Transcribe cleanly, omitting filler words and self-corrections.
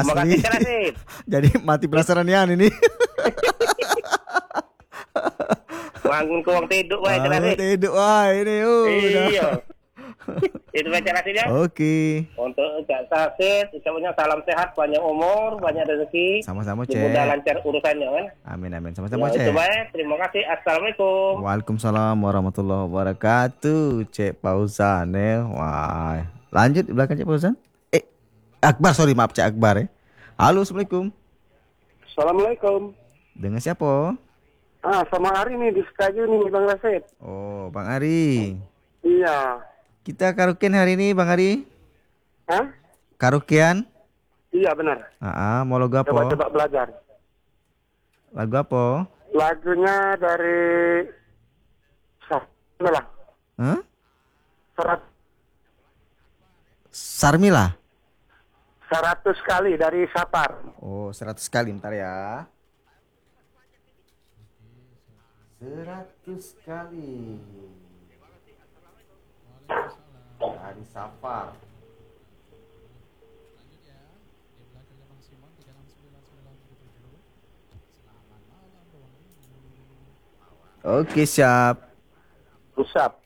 Terima kasih Asli. Cak Nasib. Jadi mati penasaran ya ini. Bangun ke uang tidur wae Cak Bangun Nasib. tidur wah ini udah. Iya. Itu Cak Nasib ya. Oke. Untuk Cak Nasib, ucapnya salam sehat, panjang umur, banyak rezeki, Sama-sama, dimudah Cek. lancar urusannya kan. Amin amin. Ya Sama-sama, itu Cek. baik, terima kasih. Assalamualaikum. Waalaikumsalam warahmatullahi wabarakatuh. Cek Fauzan ya. Wah. Lanjut di belakang Cek Fauzan. Akbar, sorry maaf Cek Akbar ya. Halo, Assalamualaikum. Assalamualaikum. Dengan siapa? Sama Ari nih di Sekaju nih Bang Rasid. Oh, Bang Ari. Iya. Kita karaokean hari ini, Bang Ari. Hah? Karaokean? Iya benar. Mau lagu apa? Coba belajar. Lagu apa? Lagunya dari lah. Hah? Serat Sarmila. 100 kali dari Sapar. Oh, 100 kali bentar ya. 100 kali. Dari Safar. Oke, siap. Pusat.